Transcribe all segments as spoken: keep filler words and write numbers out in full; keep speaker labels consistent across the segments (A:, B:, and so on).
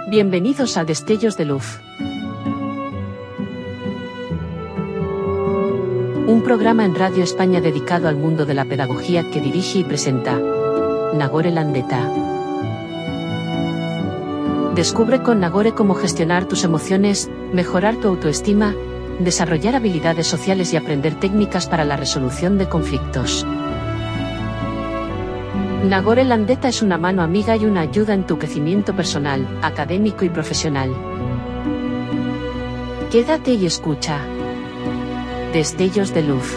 A: Bienvenidos a Destellos de Luz. Un programa en Radio España dedicado al mundo de la pedagogía que dirige y presenta Nagore Landeta. Descubre con Nagore cómo gestionar tus emociones, mejorar tu autoestima, desarrollar habilidades sociales y aprender técnicas para la resolución de conflictos. Nagore Landeta es una mano amiga y una ayuda en tu crecimiento personal, académico y profesional. Quédate y escucha. Destellos de Luz.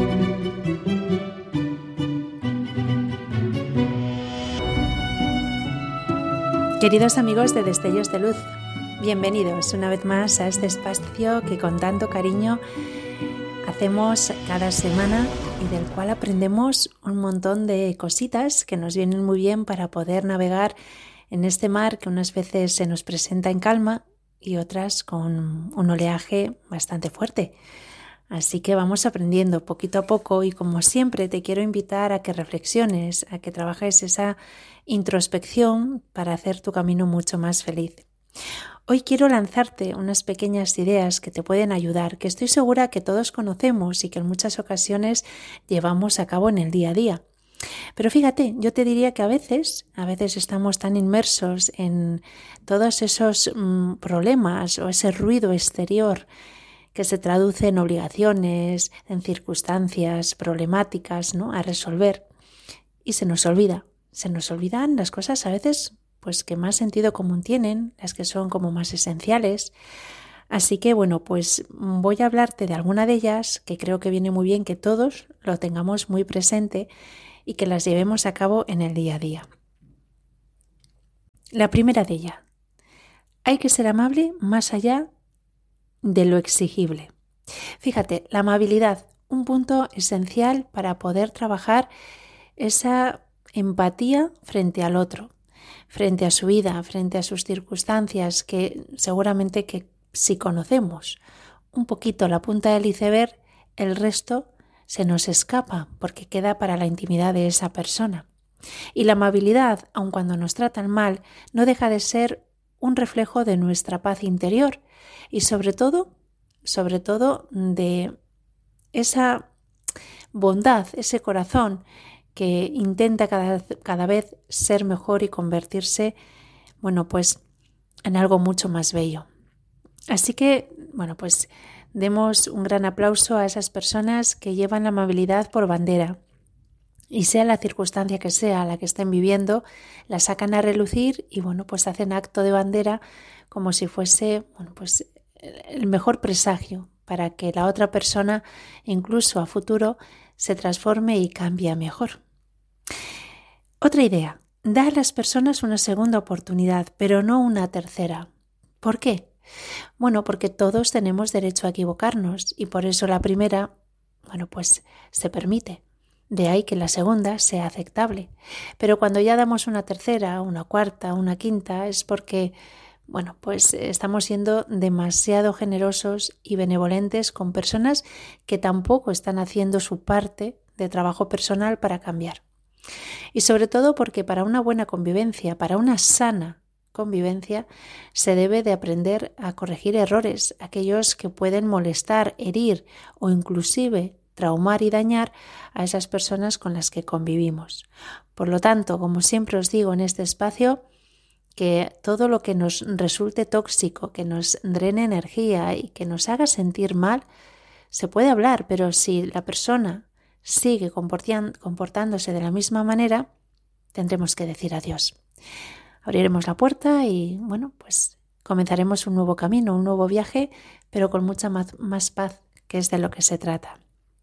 B: Queridos amigos de Destellos de Luz, bienvenidos una vez más a este espacio que con tanto cariño hacemos cada semana y del cual aprendemos un montón de cositas que nos vienen muy bien para poder navegar en este mar que unas veces se nos presenta en calma y otras con un oleaje bastante fuerte. Así que vamos aprendiendo poquito a poco y como siempre te quiero invitar a que reflexiones, a que trabajes esa introspección para hacer tu camino mucho más feliz. Hoy quiero lanzarte unas pequeñas ideas que te pueden ayudar, que estoy segura que todos conocemos y que en muchas ocasiones llevamos a cabo en el día a día. Pero fíjate, yo te diría que a veces, a veces estamos tan inmersos en todos esos mmm, problemas o ese ruido exterior que se traduce en obligaciones, en circunstancias problemáticas, ¿no?, a resolver. Y se nos olvida, se nos olvidan las cosas a veces pues que más sentido común tienen, las que son como más esenciales. Así que bueno, pues voy a hablarte de alguna de ellas que creo que viene muy bien que todos lo tengamos muy presente y que las llevemos a cabo en el día a día. La primera de ellas, hay que ser amable más allá de lo exigible. Fíjate, la amabilidad, un punto esencial para poder trabajar esa empatía frente al otro, frente a su vida, frente a sus circunstancias, que seguramente que si conocemos un poquito la punta del iceberg, el resto se nos escapa porque queda para la intimidad de esa persona. Y la amabilidad, aun cuando nos tratan mal, no deja de ser un reflejo de nuestra paz interior y sobre todo, sobre todo de esa bondad, ese corazón que intenta cada, cada vez ser mejor y convertirse, bueno, pues en algo mucho más bello. Así que, bueno, pues demos un gran aplauso a esas personas que llevan la amabilidad por bandera y sea la circunstancia que sea la que estén viviendo, la sacan a relucir y, bueno, pues hacen acto de bandera como si fuese, bueno, pues el mejor presagio para que la otra persona, incluso a futuro, se transforme y cambie mejor. Otra idea, da a las personas una segunda oportunidad, pero no una tercera. ¿Por qué? Bueno, porque todos tenemos derecho a equivocarnos y por eso la primera, bueno, pues se permite. De ahí que la segunda sea aceptable. Pero cuando ya damos una tercera, una cuarta, una quinta, es porque, bueno, pues estamos siendo demasiado generosos y benevolentes con personas que tampoco están haciendo su parte de trabajo personal para cambiar. Y sobre todo porque para una buena convivencia, para una sana convivencia, se debe de aprender a corregir errores, aquellos que pueden molestar, herir o inclusive traumar y dañar a esas personas con las que convivimos. Por lo tanto, como siempre os digo en este espacio, que todo lo que nos resulte tóxico, que nos drene energía y que nos haga sentir mal, se puede hablar, pero si la persona sigue comportándose de la misma manera, tendremos que decir adiós. Abriremos la puerta y, bueno, pues comenzaremos un nuevo camino, un nuevo viaje, pero con mucha más, más paz, que es de lo que se trata.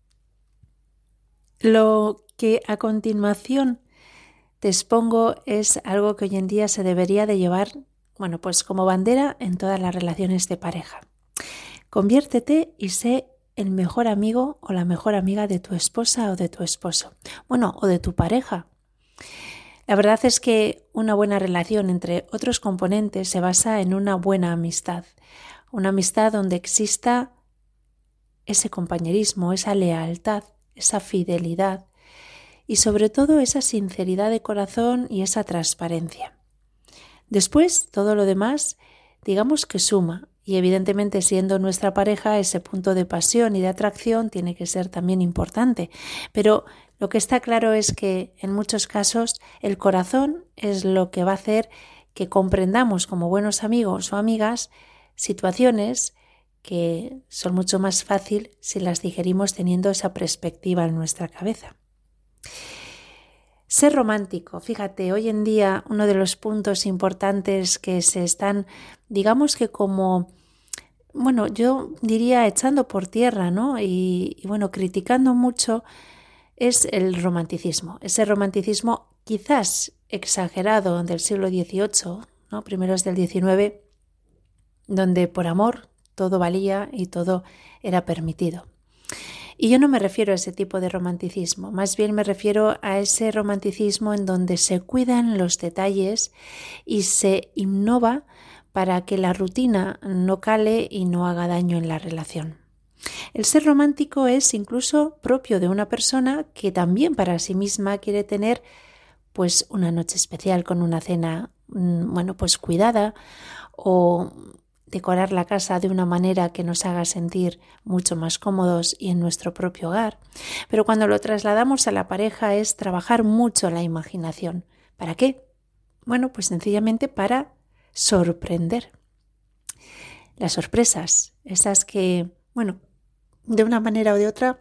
B: Lo que a continuación te expongo es algo que hoy en día se debería de llevar, bueno, pues como bandera en todas las relaciones de pareja. Conviértete y sé el mejor amigo o la mejor amiga de tu esposa o de tu esposo, bueno, o de tu pareja. La verdad es que una buena relación entre otros componentes se basa en una buena amistad, una amistad donde exista ese compañerismo, esa lealtad, esa fidelidad y sobre todo esa sinceridad de corazón y esa transparencia. Después, todo lo demás, digamos que suma. Y evidentemente, siendo nuestra pareja, ese punto de pasión y de atracción tiene que ser también importante. Pero lo que está claro es que en muchos casos el corazón es lo que va a hacer que comprendamos como buenos amigos o amigas situaciones que son mucho más fácil si las digerimos teniendo esa perspectiva en nuestra cabeza. Ser romántico, fíjate, hoy en día uno de los puntos importantes que se están, digamos que como, bueno, yo diría echando por tierra, ¿no? Y, y bueno, criticando mucho es el romanticismo. Ese romanticismo quizás exagerado del siglo dieciocho, ¿no? Primeros del diecinueve, donde por amor todo valía y todo era permitido. Y yo no me refiero a ese tipo de romanticismo, más bien me refiero a ese romanticismo en donde se cuidan los detalles y se innova para que la rutina no cale y no haga daño en la relación. El ser romántico es incluso propio de una persona que también para sí misma quiere tener pues una noche especial con una cena, bueno, pues cuidada, o decorar la casa de una manera que nos haga sentir mucho más cómodos y en nuestro propio hogar. Pero cuando lo trasladamos a la pareja es trabajar mucho la imaginación. ¿Para qué? Bueno, pues sencillamente para sorprender. Las sorpresas, esas que, bueno, de una manera o de otra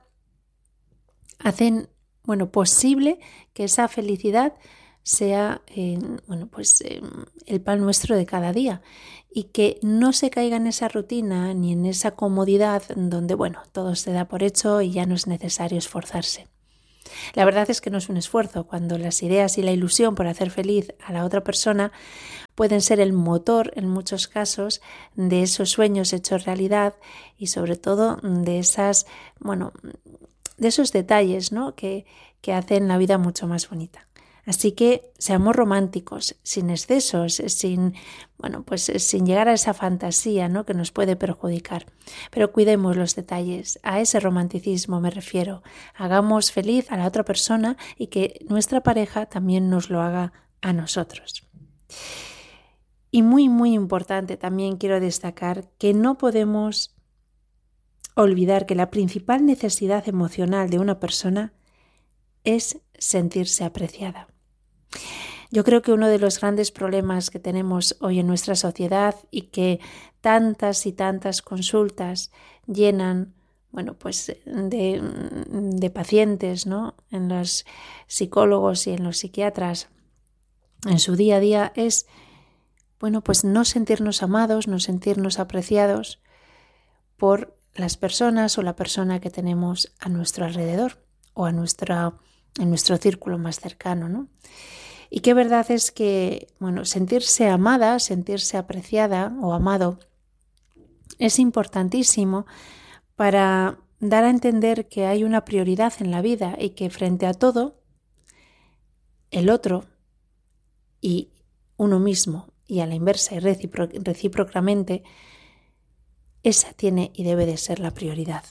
B: hacen, bueno, posible que esa felicidad sea eh, bueno, pues, eh, el pan nuestro de cada día y que no se caiga en esa rutina ni en esa comodidad donde bueno, todo se da por hecho y ya no es necesario esforzarse. La verdad es que no es un esfuerzo cuando las ideas y la ilusión por hacer feliz a la otra persona pueden ser el motor en muchos casos de esos sueños hechos realidad y sobre todo de esas, bueno, de esos detalles, ¿no? que, que hacen la vida mucho más bonita. Así que seamos románticos, sin excesos, sin, bueno, pues sin llegar a esa fantasía, ¿no? que nos puede perjudicar. Pero cuidemos los detalles, a ese romanticismo me refiero. Hagamos feliz a la otra persona y que nuestra pareja también nos lo haga a nosotros. Y muy, muy importante también quiero destacar que no podemos olvidar que la principal necesidad emocional de una persona es sentirse apreciada. Yo creo que uno de los grandes problemas que tenemos hoy en nuestra sociedad y que tantas y tantas consultas llenan, bueno, pues de, de pacientes, ¿no? En los psicólogos y en los psiquiatras en su día a día es, bueno, pues no sentirnos amados, no sentirnos apreciados por las personas o la persona que tenemos a nuestro alrededor o a nuestra, en nuestro círculo más cercano, ¿no? Y qué verdad es que, bueno, sentirse amada, sentirse apreciada o amado es importantísimo para dar a entender que hay una prioridad en la vida y que frente a todo, el otro y uno mismo y a la inversa y recípro- recíprocamente, esa tiene y debe de ser la prioridad.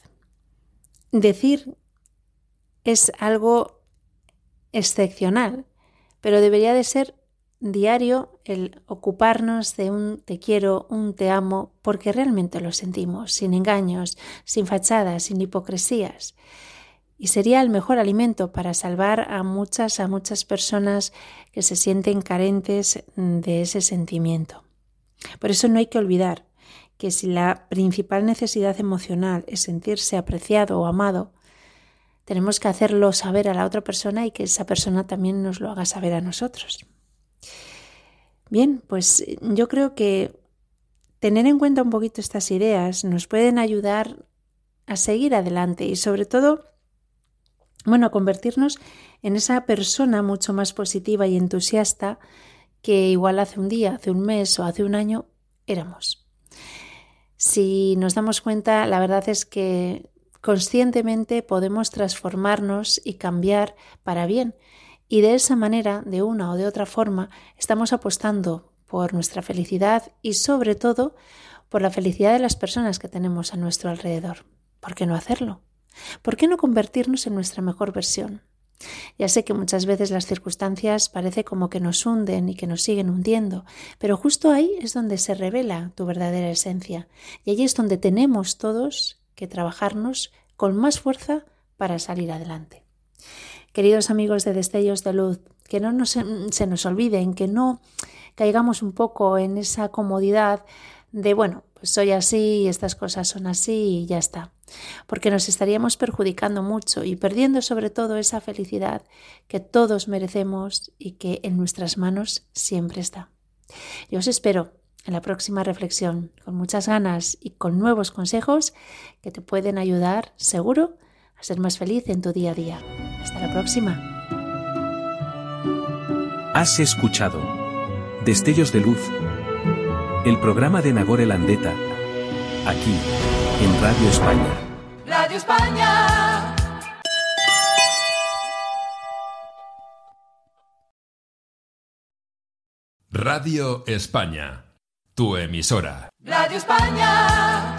B: Decir es algo excepcional, pero debería de ser diario el ocuparnos de un te quiero, un te amo, porque realmente lo sentimos, sin engaños, sin fachadas, sin hipocresías. Y sería el mejor alimento para salvar a muchas, a muchas personas que se sienten carentes de ese sentimiento. Por eso no hay que olvidar que si la principal necesidad emocional es sentirse apreciado o amado, tenemos que hacerlo saber a la otra persona y que esa persona también nos lo haga saber a nosotros. Bien, pues yo creo que tener en cuenta un poquito estas ideas nos pueden ayudar a seguir adelante y sobre todo, bueno, a convertirnos en esa persona mucho más positiva y entusiasta que igual hace un día, hace un mes o hace un año éramos. Si nos damos cuenta, la verdad es que conscientemente podemos transformarnos y cambiar para bien y de esa manera, de una o de otra forma, estamos apostando por nuestra felicidad y sobre todo por la felicidad de las personas que tenemos a nuestro alrededor. ¿Por qué no hacerlo? ¿Por qué no convertirnos en nuestra mejor versión? Ya sé que muchas veces las circunstancias parece como que nos hunden y que nos siguen hundiendo, pero justo ahí es donde se revela tu verdadera esencia y allí es donde tenemos todos que trabajarnos con más fuerza para salir adelante. Queridos amigos de Destellos de Luz, que no nos, se nos olviden, que no caigamos un poco en esa comodidad de, bueno, pues soy así y estas cosas son así y ya está. Porque nos estaríamos perjudicando mucho y perdiendo sobre todo esa felicidad que todos merecemos y que en nuestras manos siempre está. Yo os espero en la próxima reflexión con muchas ganas y con nuevos consejos que te pueden ayudar, seguro, a ser más feliz en tu día a día. Hasta la próxima.
C: Has escuchado Destellos de Luz, el programa de Nagore Landeta, aquí, en Radio España.
D: Radio España.
E: Radio España, tu emisora.
D: Radio España.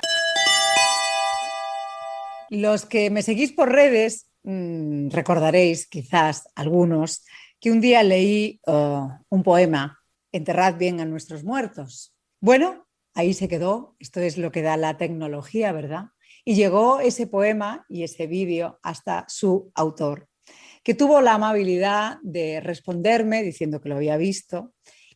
F: Los que me seguís por redes, mmm, recordaréis, quizás algunos, que un día leí uh, un poema, Enterrad bien a nuestros muertos. Bueno, ahí se quedó, esto es lo que da la tecnología, ¿verdad? Y llegó ese poema y ese vídeo hasta su autor, que tuvo la amabilidad de responderme diciendo que lo había visto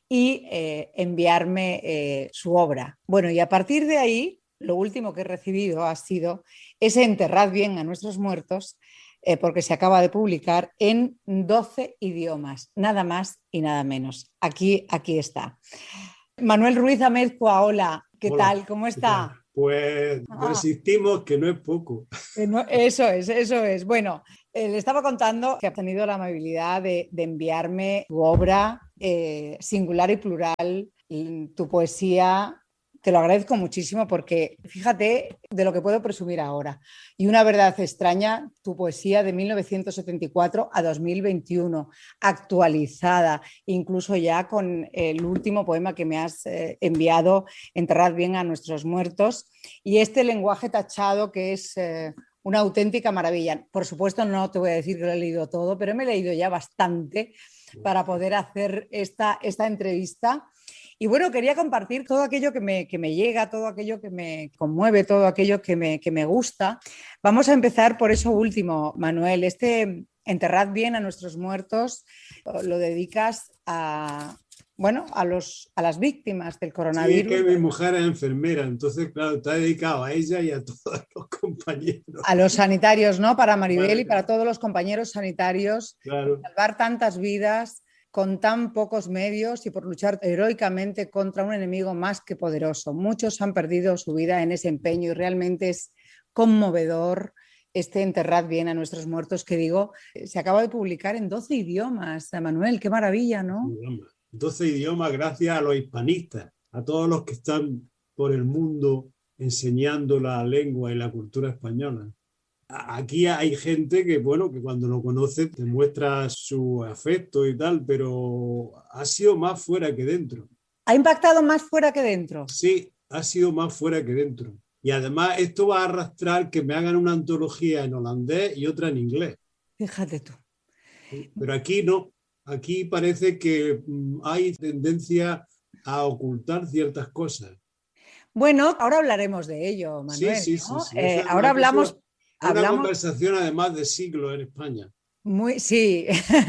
F: y eh, enviarme eh, su obra. Bueno, y a partir de ahí, lo último que he recibido ha sido ese Enterrad bien a nuestros muertos, eh, porque se acaba de publicar en doce idiomas, nada más y nada menos. Aquí, aquí está. Manuel Ruiz Amezcua, hola, ¿qué
G: Hola,
F: tal? ¿Cómo está?
G: Pues
F: Ah.
G: resistimos, que no es poco.
F: Eh, no, eso es, eso es. Bueno, eh, le estaba contando que ha tenido la amabilidad de, de enviarme tu obra eh, singular y plural, tu poesía. Te lo agradezco muchísimo porque fíjate de lo que puedo presumir ahora. Y una verdad extraña, tu poesía de mil novecientos setenta y cuatro a dos mil veintiuno, actualizada, incluso ya con el último poema que me has eh, enviado, Enterrad bien a nuestros muertos, y este lenguaje tachado que es eh, una auténtica maravilla. Por supuesto, no te voy a decir que lo he leído todo, pero me he leído ya bastante para poder hacer esta, esta entrevista. Y bueno, quería compartir todo aquello que me, que me llega, todo aquello que me conmueve, todo aquello que me, que me gusta. Vamos a empezar por eso último, Manuel. Este Enterrad bien a nuestros muertos lo dedicas a, bueno, a, los, a las víctimas del coronavirus.
G: Sí, es que mi mujer es enfermera, entonces, claro, está dedicado a ella y a todos los compañeros.
F: A los sanitarios, ¿no? Para Maribel
G: Vale.
F: Y para todos los compañeros sanitarios.
G: Claro.
F: Salvar tantas vidas con tan pocos medios y por luchar heroicamente contra un enemigo más que poderoso. Muchos han perdido su vida en ese empeño y realmente es conmovedor este Enterrad bien a nuestros muertos que digo, se acaba de publicar en doce idiomas. Manuel, qué maravilla, ¿no?
G: doce idiomas gracias a los hispanistas, a todos los que están por el mundo enseñando la lengua y la cultura española. Aquí hay gente que, bueno, que cuando lo conoce te muestra su afecto y tal, pero ha sido más fuera que dentro.
F: ¿Ha impactado más fuera que dentro?
G: Sí, ha sido más fuera que dentro. Y además esto va a arrastrar que me hagan una antología en holandés y otra en inglés.
F: Fíjate tú.
G: Pero aquí no. Aquí parece que hay tendencia a ocultar ciertas cosas.
F: Bueno, ahora hablaremos de ello, Manuel.
G: Sí, sí,
F: ¿no?
G: sí, sí.
F: Eh,
G: Eso,
F: ahora hablamos...
G: Eso, una
F: hablamos...
G: conversación además de siglos en España.
F: Muy, sí,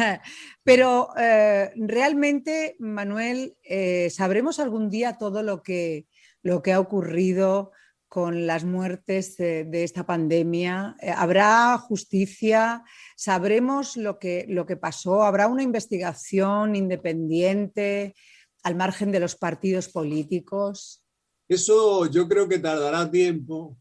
F: pero eh, realmente, Manuel, eh, ¿sabremos algún día todo lo que, lo que ha ocurrido con las muertes eh, de esta pandemia? Eh, ¿Habrá justicia? ¿Sabremos lo que, lo que pasó? ¿Habrá una investigación independiente al margen de los partidos políticos?
G: Eso yo creo que tardará tiempo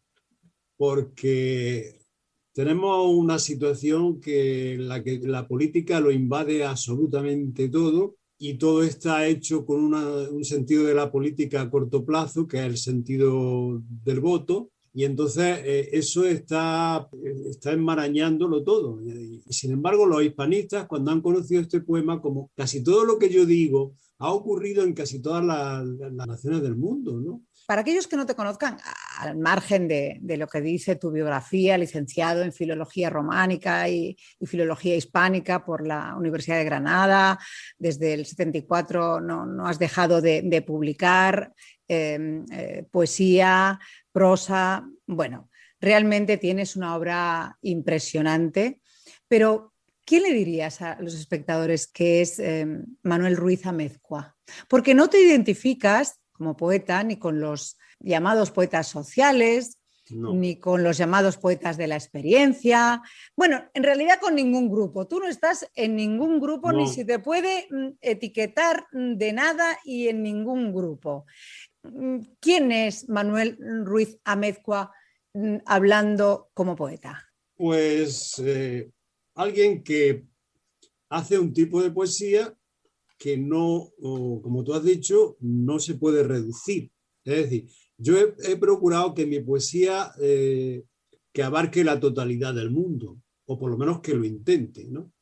G: porque tenemos una situación que en la que la política lo invade absolutamente todo y todo está hecho con una, un sentido de la política a corto plazo, que es el sentido del voto, y entonces eh, eso está, está enmarañándolo todo. Y, y sin embargo, los hispanistas, cuando han conocido este poema, como casi todo lo que yo digo, ha ocurrido en casi todas las, las naciones del mundo, ¿no?
F: Para aquellos que no te conozcan, al margen de, de lo que dice tu biografía, licenciado en Filología Románica y, y Filología Hispánica por la Universidad de Granada, desde el setenta y cuatro no, no has dejado de, de publicar eh, eh, poesía, prosa, bueno, realmente tienes una obra impresionante, pero ¿qué le dirías a los espectadores que es eh, Manuel Ruiz Amezcua? Porque no te identificas como poeta ni con los llamados poetas sociales, no. ni con los llamados poetas de la experiencia. Bueno, en realidad con ningún grupo. Tú no estás en ningún grupo, no. ni se te puede etiquetar de nada y en ningún grupo. ¿Quién es Manuel Ruiz Amezcua hablando como poeta?
G: Pues... Eh... alguien que hace un tipo de poesía que no, como tú has dicho, no se puede reducir. Es decir, yo he, he procurado que mi poesía eh, que abarque la totalidad del mundo, o por lo menos que lo intente, ¿no?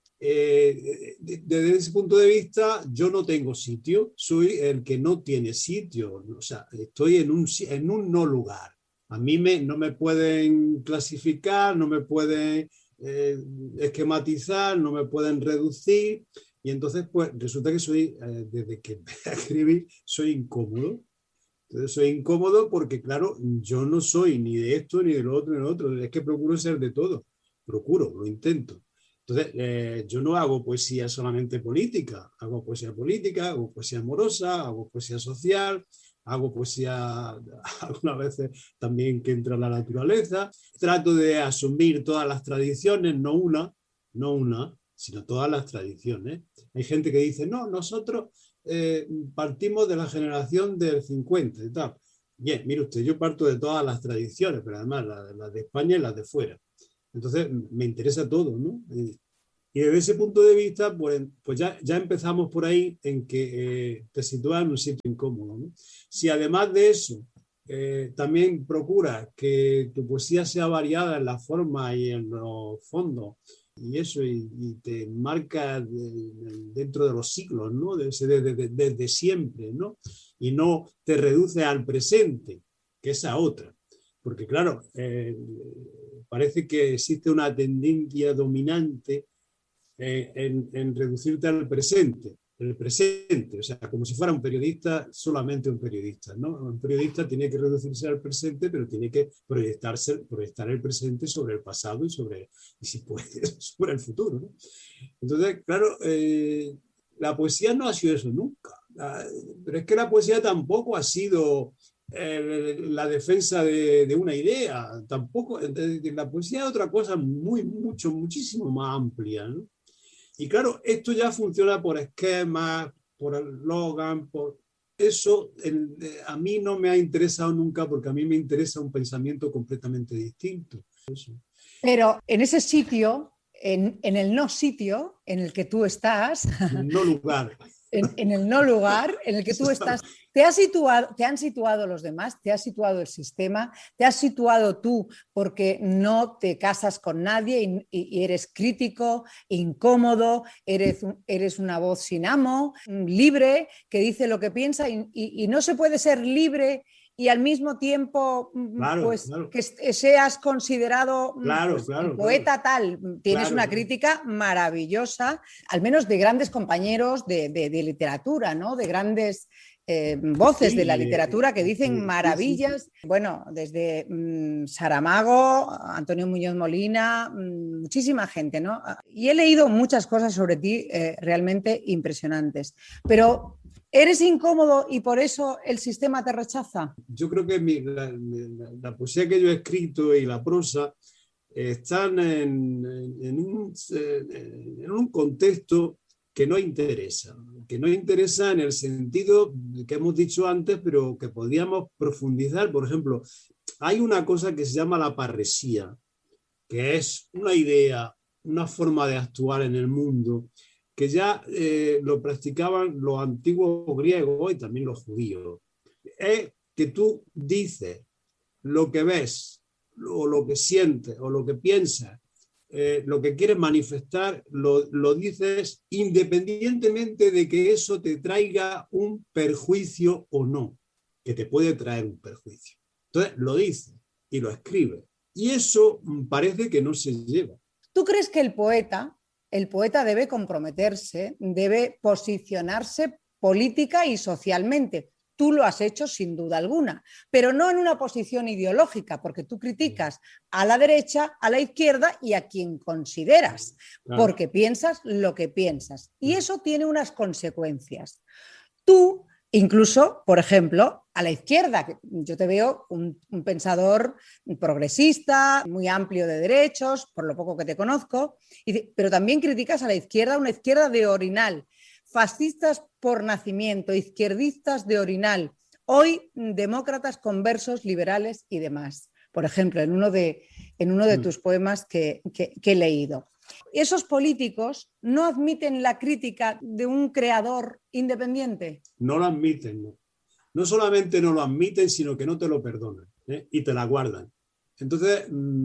G: Eh, desde ese punto de vista, yo no tengo sitio, soy el que no tiene sitio, o sea, estoy en un, en un no lugar. A mí me, no me pueden clasificar, no me pueden... Eh, esquematizar, no me pueden reducir, y entonces pues resulta que soy, eh, desde que empecé a escribir, soy incómodo. Entonces soy incómodo porque, claro, yo no soy ni de esto, ni de lo otro, ni de lo otro, es que procuro ser de todo, procuro, lo intento. Entonces, eh, yo no hago poesía solamente política, hago poesía política, hago poesía amorosa, hago poesía social, hago poesía algunas veces también que entra en la naturaleza. Trato de asumir todas las tradiciones, no una, no una, sino todas las tradiciones. Hay gente que dice, no, nosotros eh, partimos de la generación del cincuenta y tal. Bien, mire usted, yo parto de todas las tradiciones, pero además las la de España y las de fuera. Entonces me interesa todo, ¿no? Y desde ese punto de vista, pues, pues ya, ya empezamos por ahí en que eh, te sitúas en un sitio incómodo, ¿no? Si además de eso eh, también procuras que tu poesía sea variada en la forma y en los fondos, y eso, y, y te marca de, de, dentro de los siglos, ¿no? Desde, desde, desde, desde siempre, ¿no? Y no te reduce al presente, que es a otra. Porque claro, eh, parece que existe una tendencia dominante eh, en, en reducirte al presente, el presente, o sea, como si fuera un periodista, solamente un periodista, ¿no? Un periodista tiene que reducirse al presente, pero tiene que proyectarse, proyectar el presente sobre el pasado y sobre, y si puede, sobre el futuro, ¿no? Entonces, claro, eh, la poesía no ha sido eso nunca, pero es que la poesía tampoco ha sido eh, la defensa de, de una idea, tampoco, la poesía es otra cosa muy, mucho, muchísimo más amplia, ¿no? Y claro, esto ya funciona por esquemas, por eslogan, por eso el, a mí no me ha interesado nunca, porque a mí me interesa un pensamiento completamente distinto. Eso.
F: Pero en ese sitio, en, en el no sitio en el que tú estás,
G: el no lugar.
F: En, en el no lugar en el que tú estás, te, has situado, te han situado los demás, te has situado el sistema, te has situado tú porque no te casas con nadie y, y eres crítico, incómodo, eres, eres una voz sin amo, libre, que dice lo que piensa y, y, y no se puede ser libre y al mismo tiempo claro, pues, claro. que seas considerado
G: claro,
F: pues,
G: claro,
F: poeta claro. tal. Tienes
G: claro,
F: una
G: claro.
F: crítica maravillosa, al menos de grandes compañeros de, de, de literatura, ¿no? De grandes eh, voces sí, de la literatura que dicen sí, maravillas. Sí, sí. Bueno, desde mmm, Saramago, Antonio Muñoz Molina, mmm, muchísima gente, ¿no? Y he leído muchas cosas sobre ti eh, realmente impresionantes. Pero ¿eres incómodo y por eso el sistema te rechaza?
G: Yo creo que mi, la, la, la poesía que yo he escrito y la prosa están en, en, un, en un contexto que no interesa, que no interesa en el sentido que hemos dicho antes, pero que podríamos profundizar. Por ejemplo, hay una cosa que se llama la parresía, que es una idea, una forma de actuar en el mundo, que ya eh, lo practicaban los antiguos griegos y también los judíos. Es que tú dices lo que ves, o lo que sientes, o lo que piensas, eh, lo que quieres manifestar, lo, lo dices independientemente de que eso te traiga un perjuicio o no, que te puede traer un perjuicio. Entonces lo dice y lo escribe. Y eso parece que no se lleva.
F: ¿Tú crees que el poeta, el poeta debe comprometerse, debe posicionarse política y socialmente? Tú lo has hecho sin duda alguna, pero no en una posición ideológica, porque tú criticas a la derecha, a la izquierda y a quien consideras, claro, porque piensas lo que piensas. Y eso tiene unas consecuencias. Tú, incluso, por ejemplo, a la izquierda, yo te veo un, un pensador progresista, muy amplio de derechos, por lo poco que te conozco, y, pero también criticas a la izquierda, una izquierda de orinal, fascistas por nacimiento, izquierdistas de orinal, hoy demócratas conversos, liberales y demás. Por ejemplo, en uno de, en uno de tus poemas que, que, que he leído. ¿Esos políticos no admiten la crítica de un creador independiente?
G: No lo admiten, no. No solamente no lo admiten, sino que no te lo perdonan, ¿eh? Y te la guardan. Entonces,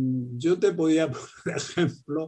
G: yo te podía, por ejemplo,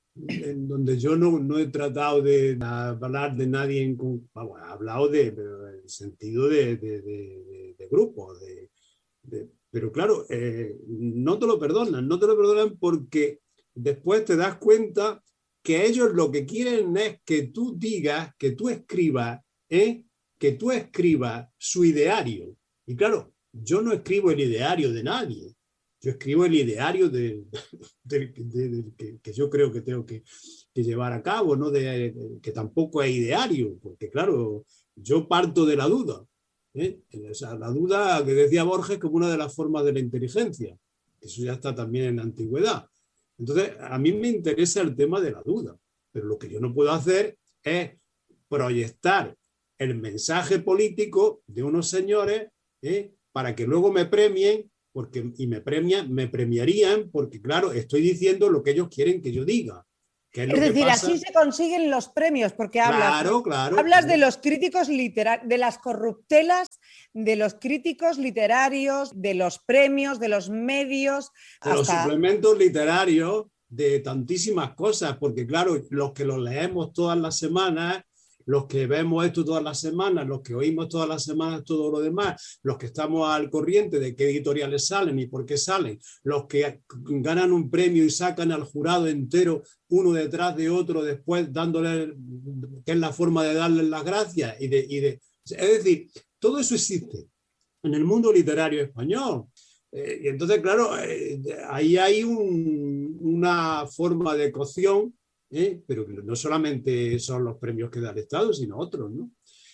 G: en donde yo no, no he tratado de hablar de nadie, en, vamos, he hablado de, de, en sentido de, de, de, de grupo, de, de, pero claro, eh, no te lo perdonan, no te lo perdonan porque después te das cuenta que ellos lo que quieren es que tú digas, que tú escribas, ¿eh? que tú escribas su ideario. Y claro, yo no escribo el ideario de nadie. Yo escribo el ideario de, de, de, de, de, que yo creo que tengo que, que llevar a cabo, ¿no? De, de, que tampoco es ideario, porque claro, yo parto de la duda. ¿eh? O sea, la duda que decía Borges como una de las formas de la inteligencia. Eso ya está también en la antigüedad. Entonces, a mí me interesa el tema de la duda, pero lo que yo no puedo hacer es proyectar el mensaje político de unos señores ¿eh? para que luego me premien. Porque, y me, premian, me premiarían porque, claro, estoy diciendo lo que ellos quieren que yo diga. Que es
F: es
G: lo
F: decir,
G: que pasa.
F: Así se consiguen los premios, porque hablas,
G: claro, claro,
F: hablas
G: claro.
F: de los críticos literarios, de las corruptelas, de los críticos literarios, de los premios, de los medios.
G: De hasta... los suplementos literarios, de tantísimas cosas, porque, claro, los que los leemos todas las semanas, los que vemos esto todas las semanas, los que oímos todas las semanas todo lo demás, los que estamos al corriente de qué editoriales salen y por qué salen, los que ganan un premio y sacan al jurado entero uno detrás de otro después dándole, que es la forma de darles las gracias. Y de, y de, es decir, todo eso existe en el mundo literario español. Eh, y entonces, claro, eh, ahí hay un, una forma de cocción. ¿Eh? Pero no solamente son los premios que da el Estado, sino otros, ¿no?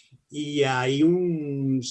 G: Y hay un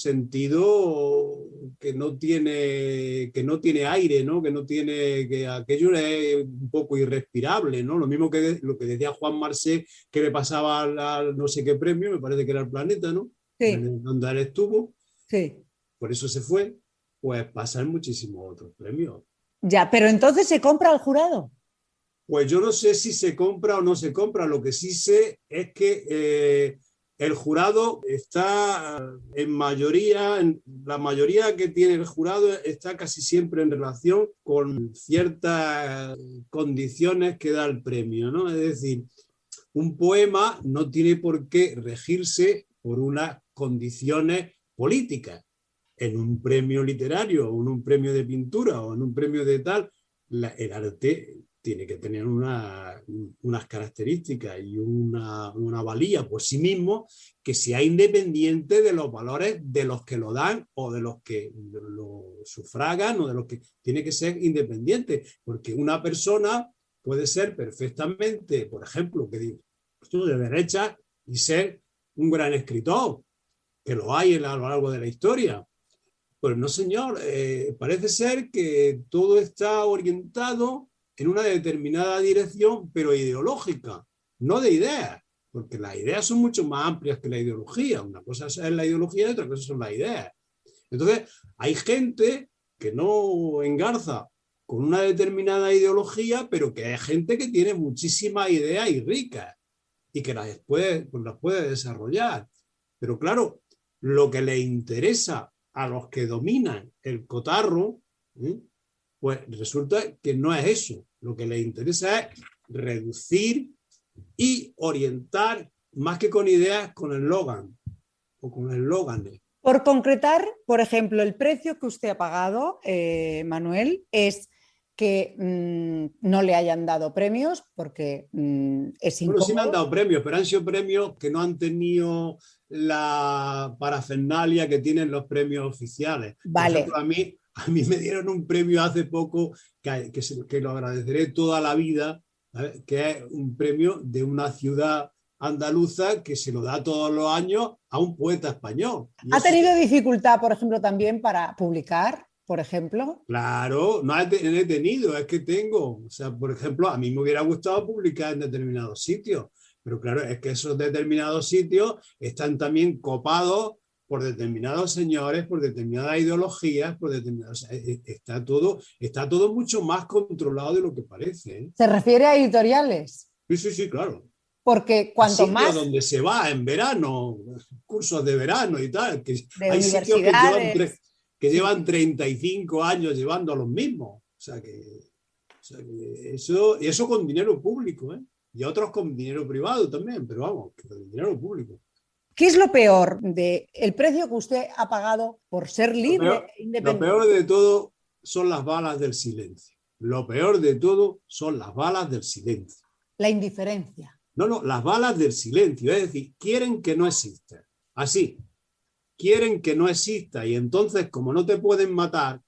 G: sentido que no tiene, que no tiene aire, ¿no? Que no tiene, que aquello es un poco irrespirable, ¿no? Lo mismo que lo que decía Juan Marsé, que le pasaba al, al no sé qué premio, me parece que era el Planeta, ¿no?
F: Sí.
G: Donde él estuvo.
F: Sí.
G: Por eso se fue. Pues pasan muchísimos otros premios.
F: Ya, pero entonces se compra al jurado.
G: Pues yo no sé si se compra o no se compra. Lo que sí sé es que eh, el jurado está en mayoría, en, la mayoría que tiene el jurado está casi siempre en relación con ciertas condiciones que da el premio, ¿no? Es decir, un poema no tiene por qué regirse por unas condiciones políticas. En un premio literario, o en un premio de pintura, o en un premio de tal, la, el arte tiene que tener una, unas características y una, una valía por sí mismo que sea independiente de los valores de los que lo dan o de los que lo sufragan o de los que tiene que ser independiente, porque una persona puede ser perfectamente, por ejemplo, que digo, de derecha y ser un gran escritor, que lo hay a lo largo de la historia. Pues no, señor, eh, parece ser que todo está orientado en una determinada dirección, pero ideológica, no de ideas, porque las ideas son mucho más amplias que la ideología. Una cosa es la ideología y otra cosa son las ideas. Entonces, hay gente que no engarza con una determinada ideología, pero que hay gente que tiene muchísimas ideas y ricas y que las puede, pues las puede desarrollar. Pero claro, lo que le interesa a los que dominan el cotarro, ¿eh? pues resulta que no es eso. Lo que les interesa es reducir y orientar, más que con ideas, con eslogan o con eslóganes.
F: Por concretar, por ejemplo, el precio que usted ha pagado, eh, Manuel, es que mmm, no le hayan dado premios porque mmm, es incómodo.
G: Bueno, sí me han dado premios, pero han sido premios que no han tenido la parafernalia que tienen los premios oficiales.
F: Vale.
G: Por ejemplo, a mí, a mí me dieron un premio hace poco que, que, que lo agradeceré toda la vida, ¿sabes? Que es un premio de una ciudad andaluza que se lo da todos los años a un poeta español.
F: ¿Ha eso... tenido dificultad, por ejemplo, también para publicar, por ejemplo?
G: Claro, no he, he tenido, es que tengo. O sea, por ejemplo, a mí me hubiera gustado publicar en determinados sitios, pero claro, es que esos determinados sitios están también copados por determinados señores, por determinadas ideologías, por determinados... O sea, está todo, está todo mucho más controlado de lo que parece, ¿eh?
F: ¿Se refiere a editoriales?
G: Sí, sí, sí, claro.
F: Porque cuanto más...
G: donde se va en verano, cursos de verano y tal, que
F: de
G: hay sitios que llevan, tre que llevan treinta y cinco años llevando a los mismos. O sea que, o sea que eso, y eso con dinero público, ¿eh? Y otros con dinero privado también, pero vamos, que con dinero público.
F: ¿Qué es lo peor del precio que usted ha pagado por ser libre
G: lo peor,
F: e independiente?
G: Lo peor de todo son las balas del silencio. Lo peor de todo son las balas del silencio.
F: La indiferencia.
G: No, no, las balas del silencio, es decir, quieren que no exista. Así, quieren que no exista y entonces, como no te pueden matar,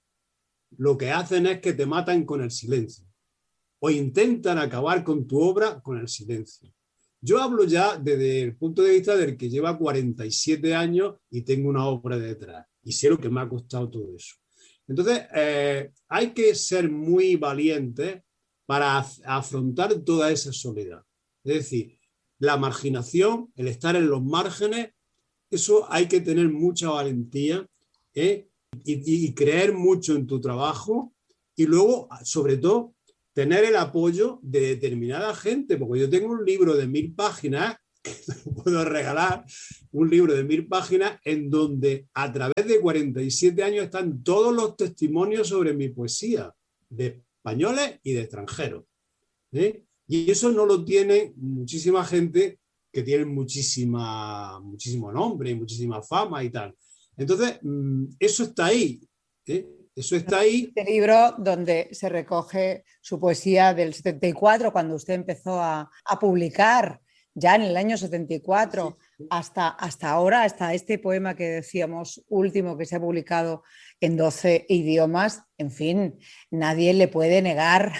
G: lo que hacen es que te matan con el silencio. O intentan acabar con tu obra con el silencio. Yo hablo ya desde el punto de vista del que lleva cuarenta y siete años y tengo una obra detrás. Y sé lo que me ha costado todo eso. Entonces, eh, hay que ser muy valiente para af- afrontar toda esa soledad. Es decir, la marginación, el estar en los márgenes, eso hay que tener mucha valentía, ¿eh? y, y creer mucho en tu trabajo y luego, sobre todo, tener el apoyo de determinada gente, porque yo tengo un libro de mil páginas, que te puedo regalar, un libro de mil páginas en donde a través de cuarenta y siete años están todos los testimonios sobre mi poesía, de españoles y de extranjeros, ¿eh? Y eso no lo tiene muchísima gente que tiene muchísima, muchísimo nombre y muchísima fama y tal. Entonces, eso está ahí, ¿eh? Eso está ahí.
F: Este libro donde se recoge su poesía del setenta y cuatro, cuando usted empezó a, a publicar, ya en el año setenta y cuatro, sí, sí. Hasta, hasta ahora, hasta este poema que decíamos último, que se ha publicado en doce idiomas, en fin, nadie le puede negar.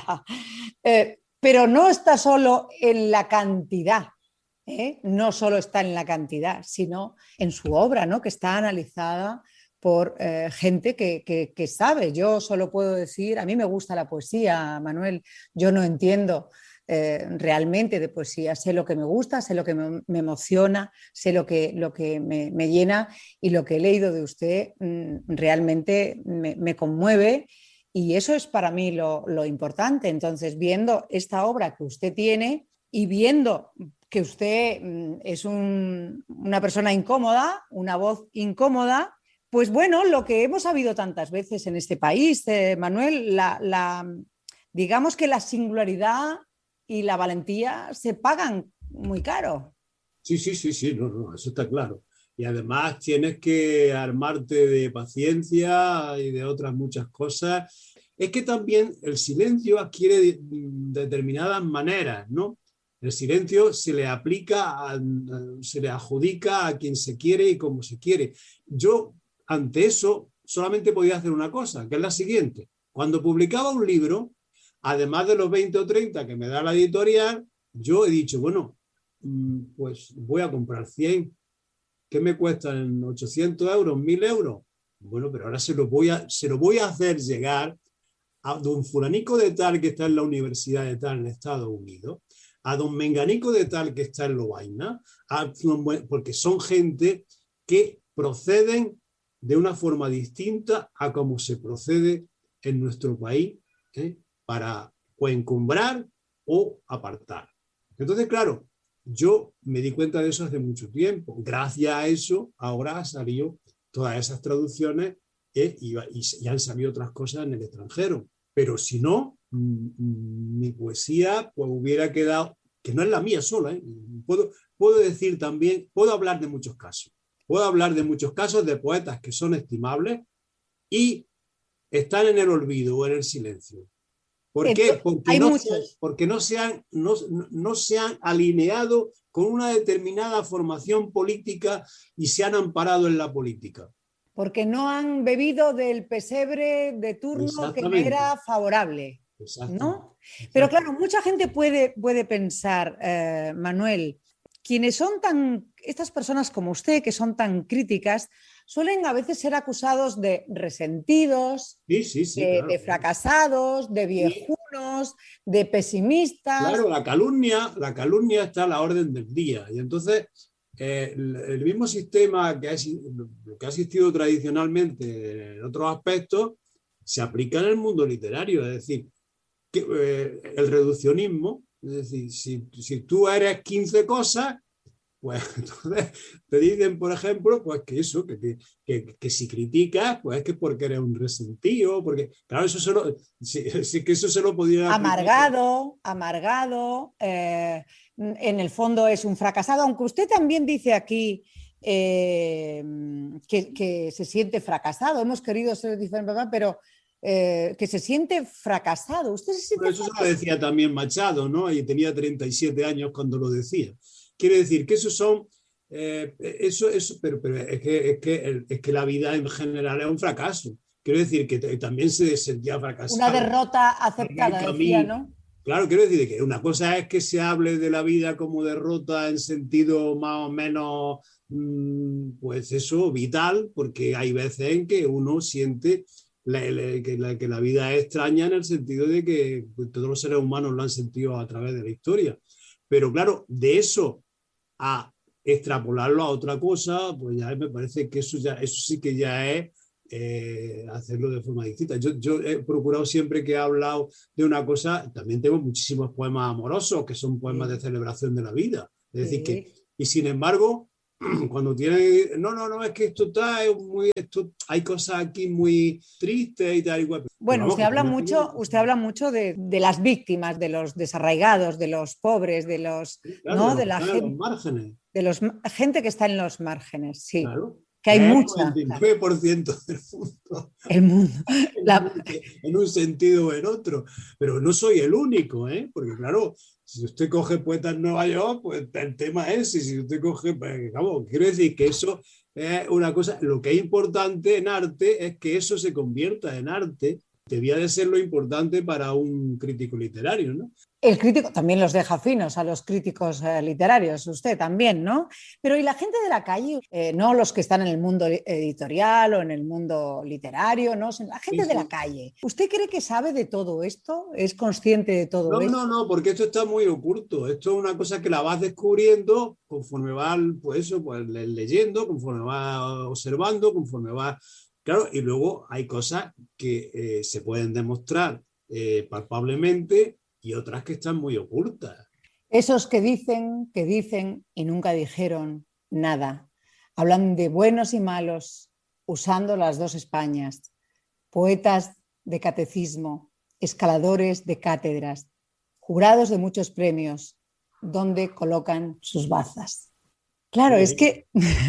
F: eh, pero no está solo en la cantidad, ¿eh? No solo está en la cantidad, sino en su obra, ¿no? Que está analizada por eh, gente que, que, que sabe. Yo solo puedo decir, a mí me gusta la poesía, Manuel, yo no entiendo eh, realmente de poesía, sé lo que me gusta, sé lo que me, me emociona, sé lo que, lo que me, me llena, y lo que he leído de usted mmm, realmente me, me conmueve, y eso es para mí lo, lo importante. Entonces, viendo esta obra que usted tiene y viendo que usted mmm, es un, una persona incómoda, una voz incómoda, pues bueno, lo que hemos sabido tantas veces en este país, eh, Manuel, la, la, digamos que la singularidad y la valentía se pagan muy caro.
G: Sí, sí, sí, sí, no, no, eso está claro. Y además tienes que armarte de paciencia y de otras muchas cosas. Es que también el silencio adquiere determinadas maneras, ¿no? El silencio se le aplica, a, se le adjudica a quien se quiere y como se quiere. Yo, ante eso, solamente podía hacer una cosa, que es la siguiente. Cuando publicaba un libro, además de los veinte o treinta que me da la editorial, yo he dicho, bueno, pues voy a comprar cien. ¿Qué me cuestan? ¿ochocientos euros? ¿mil euros? Bueno, pero ahora se lo voy a, se lo voy a hacer llegar a don fulanico de tal que está en la universidad de tal en Estados Unidos, a don menganico de tal que está en Lovaina, a, porque son gente que proceden de una forma distinta a cómo se procede en nuestro país, ¿eh? Para o encumbrar o apartar. Entonces, claro, yo me di cuenta de eso hace mucho tiempo. Gracias a eso, ahora han salido todas esas traducciones, ¿eh? y, y, y han salido otras cosas en el extranjero. Pero si no, mi poesía pues hubiera quedado, que no es la mía sola, ¿eh? Puedo, puedo decir también, puedo hablar de muchos casos. puedo hablar de muchos casos de poetas que son estimables y están en el olvido o en el silencio. ¿Por qué? Porque no, se, porque no se han, no, no se han alineado con una determinada formación política y se han amparado en la política.
F: Porque no han bebido del pesebre de turno que le era favorable, ¿no? Pero claro, mucha gente puede, puede pensar, eh, Manuel, quienes son tan, estas personas como usted, que son tan críticas, suelen a veces ser acusados de resentidos,
G: sí, sí, sí,
F: de,
G: claro,
F: de fracasados, de viejunos, sí. de pesimistas.
G: Claro, la calumnia, la calumnia está a la orden del día. Y entonces, eh, el, el mismo sistema que ha, que ha existido tradicionalmente en otros aspectos, se aplica en el mundo literario. Es decir, que, eh, el reduccionismo, es decir, si, si tú eres quince cosas, pues entonces te dicen, por ejemplo, pues que eso, que, que, que, que si criticas, pues es que porque eres un resentido, porque, claro, eso se lo, sí, sí que eso se lo podía...
F: Amargado, amargado, eh, en el fondo es un fracasado, aunque usted también dice aquí eh, que, que se siente fracasado, hemos querido ser diferentes, pero... Eh, que se siente fracasado. ¿Usted se siente
G: Pero eso fracasado? Se lo decía también Machado, ¿no? Y tenía treinta y siete años cuando lo decía. Quiere decir que esos son, eh, eso, eso, pero, pero es, que, es, que, es que la vida en general es un fracaso. Quiero decir que también se sentía fracasado.
F: Una derrota aceptada, decía, ¿no?
G: Claro, quiero decir que una cosa es que se hable de la vida como derrota en sentido más o menos, pues eso, vital, porque hay veces en que uno siente la, la, que, la, que la vida es extraña en el sentido de que pues, todos los seres humanos lo han sentido a través de la historia. Pero claro, de eso a extrapolarlo a otra cosa, pues ya me parece que eso, ya, eso sí que ya es eh, hacerlo de forma distinta. Yo, yo he procurado siempre que he hablado de una cosa, también tengo muchísimos poemas amorosos que son poemas sí. de celebración de la vida. Es decir, sí. que, y sin embargo, cuando tiene, no, no, no, es que esto está muy, esto, hay cosas aquí muy tristes y tal y cual.
F: Bueno, usted habla mucho, usted habla mucho de, de las víctimas, de los desarraigados, de los pobres, de los,
G: claro,
F: ¿no?
G: de, los,
F: de la
G: claro,
F: gente,
G: los márgenes.
F: De los gente que está en los márgenes, sí.
G: Claro.
F: Que hay
G: el
F: mucha.
G: noventa y nueve por ciento del mundo.
F: El mundo. La...
G: En un sentido o en otro. Pero no soy el único, ¿eh? Porque claro, si usted coge poetas en Nueva York, pues el tema es, y si usted coge, pues, vamos, quiero decir que eso es una cosa, lo que es importante en arte es que eso se convierta en arte, debía de ser lo importante para un crítico literario, ¿no?
F: El crítico también los deja finos a los críticos eh, literarios, usted también, ¿no? Pero ¿y la gente de la calle? Eh, no los que están en el mundo editorial o en el mundo literario, ¿no? La gente sí, sí. de la calle. ¿Usted cree que sabe de todo esto? ¿Es consciente de todo
G: no,
F: esto?
G: No, no, no, porque esto está muy oculto. Esto es una cosa que la vas descubriendo conforme vas, pues eso, pues leyendo, conforme vas observando, conforme vas... Claro, y luego hay cosas que eh, se pueden demostrar eh, palpablemente y otras que están muy ocultas.
F: Esos que dicen, que dicen y nunca dijeron nada. Hablan de buenos y malos, usando las dos Españas. Poetas de catecismo, escaladores de cátedras, jurados de muchos premios, donde colocan sus bazas. Claro, es que,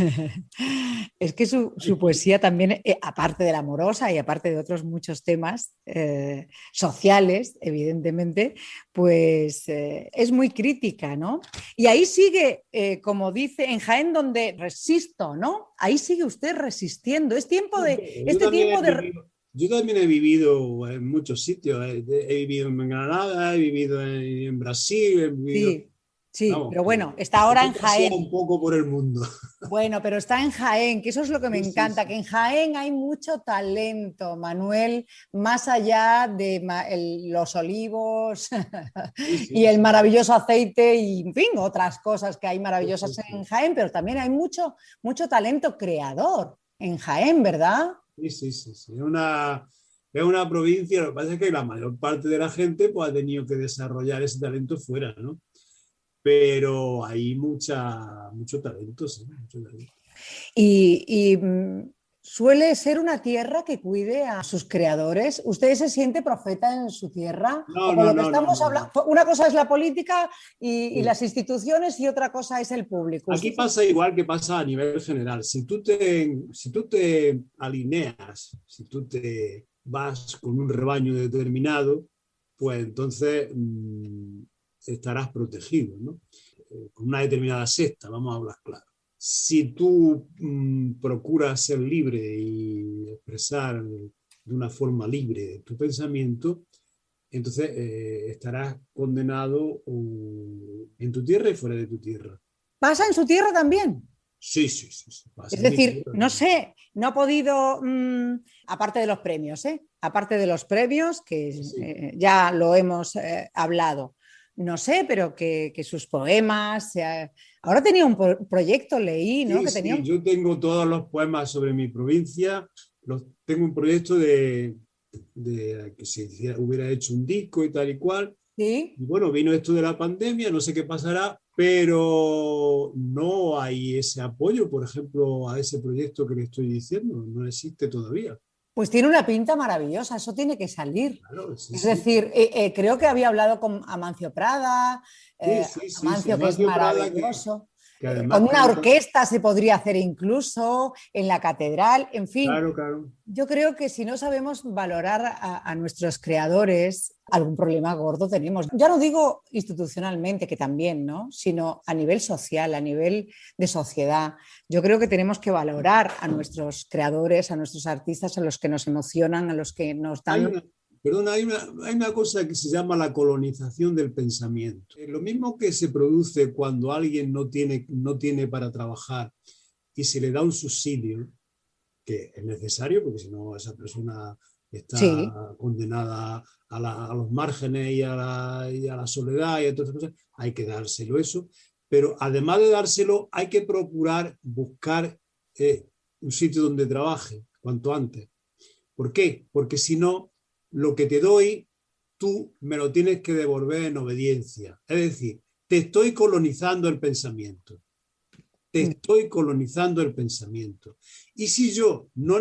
F: es que su, su poesía también, eh, aparte de la amorosa y aparte de otros muchos temas eh, sociales, evidentemente, pues eh, es muy crítica, ¿no? Y ahí sigue, eh, como dice, en Jaén donde resisto, ¿no? Ahí sigue usted resistiendo. Es tiempo de... Este tiempo de...
G: Vivido, yo también he vivido en muchos sitios. He, he vivido en Granada, he vivido en, en Brasil, he vivido...
F: Sí. Sí, Vamos, pero bueno, está ahora en Jaén.
G: Un poco por el mundo.
F: Bueno, pero está en Jaén, que eso es lo que me
G: sí,
F: encanta, sí, sí. que en Jaén hay mucho talento, Manuel, más allá de el, los olivos sí, sí, y el maravilloso aceite y, en fin, otras cosas que hay maravillosas sí, sí, sí. en Jaén, pero también hay mucho, mucho talento creador en Jaén, ¿verdad?
G: Sí, sí, sí. sí. Es una... Es una provincia, lo que pasa es que la mayor parte de la gente pues, ha tenido que desarrollar ese talento fuera, ¿no? Pero hay mucha, mucho talento, sí, mucho talento.
F: Y, y suele ser una tierra que cuide a sus creadores. ¿Usted se siente profeta en su tierra?
G: No,
F: ¿O
G: no,
F: lo que
G: no,
F: estamos
G: no, no,
F: hablando? Una cosa es la política y, y
G: Sí.
F: las instituciones y otra cosa es el público.
G: Aquí
F: Usted-
G: pasa igual que pasa a nivel general. Si tú te, si tú te alineas, si tú te vas con un rebaño determinado, pues entonces mmm, estarás protegido, ¿no? Eh, Con una determinada secta, vamos a hablar claro. Si tú mmm, procuras ser libre y expresar de una forma libre tu pensamiento, entonces eh, estarás condenado uh, en tu tierra y fuera de tu tierra.
F: ¿Pasa en su tierra también?
G: Sí, sí, sí. sí. Pasa
F: Es
G: en mi
F: decir,
G: tierra.
F: no sé, no ha podido, mmm, aparte de los premios, ¿eh? aparte de los premios, que
G: Sí, sí.
F: eh, ya lo hemos eh, hablado, no sé, pero que, que sus poemas... eh, ahora tenía un pro- proyecto, leí, ¿no?
G: Sí,
F: que tenía
G: sí,
F: un...
G: yo tengo todos los poemas sobre mi provincia. Los, tengo un proyecto de, de que se hiciera- hubiera hecho un disco y tal y cual.
F: Sí.
G: Y bueno, vino esto de la pandemia, no sé qué pasará, pero no hay ese apoyo, por ejemplo, a ese proyecto que le estoy diciendo. No existe todavía.
F: Pues tiene una pinta maravillosa, eso tiene que salir.
G: Claro, sí,
F: Es
G: sí.
F: decir, eh, eh, creo que había hablado con Amancio Prada, eh,
G: Sí, sí, sí, sí.
F: Amancio que es
G: Amancio Prada, que,
F: maravilloso.
G: que
F: Eh,
G: además
F: con una
G: canta.
F: orquesta se podría hacer incluso, en la catedral, en fin.
G: Claro, claro.
F: Yo creo que si no sabemos valorar a, a nuestros creadores, algún problema gordo tenemos. Ya no digo institucionalmente, que también, ¿no? Sino a nivel social, a nivel de sociedad. Yo creo que tenemos que valorar a nuestros creadores, a nuestros artistas, a los que nos emocionan, a los que nos
G: Hay
F: dan...
G: una, perdón, hay una, hay una cosa que se llama la colonización del pensamiento. Lo mismo que se produce cuando alguien no tiene, no tiene para trabajar y se le da un subsidio, que es necesario porque si no esa persona está
F: Sí.
G: condenada a, la, a los márgenes y a, la, y a la soledad y a todas esas cosas, hay que dárselo eso. Pero además de dárselo, hay que procurar buscar eh, un sitio donde trabaje cuanto antes. ¿Por qué? Porque si no, lo que te doy, tú me lo tienes que devolver en obediencia. Es decir, te estoy colonizando el pensamiento. Te estoy colonizando el pensamiento. Y si yo no